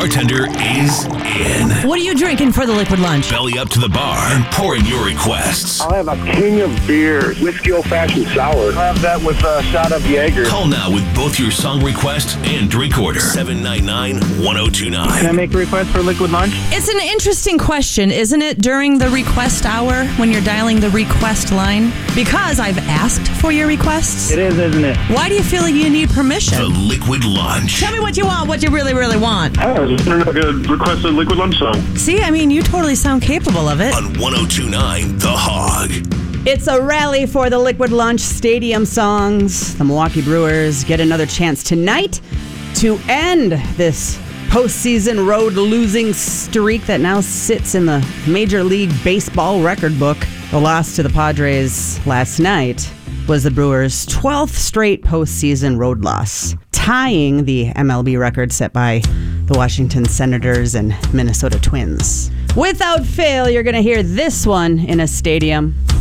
bartender is in. What are you drinking for the liquid lunch? Belly up to the bar and pour in your requests. I'll have a king of beers, whiskey old-fashioned sour. I'll have that with a shot of Jaeger. Call now with both your song request and drink order. 799-1029. Can I make a request for liquid lunch? It's an interesting question, isn't it, during the request hour when you're dialing the request line? Because I've asked for your requests. It is, isn't it? Why do you feel like you need permission? The liquid lunch. Tell me what you want, what you really, really want. I was just wondering if I could request a liquid lunch song. See, I mean, you totally sound capable of it. On 1029 The Hog. It's a rally for the Liquid Lunch Stadium songs. The Milwaukee Brewers get another chance tonight to end this postseason road losing streak that now sits in the Major League Baseball record book. The loss to the Padres last night was the Brewers' 12th straight postseason road loss, tying the MLB record set by the Washington Senators and Minnesota Twins. Without fail, you're going to hear this one in a stadium.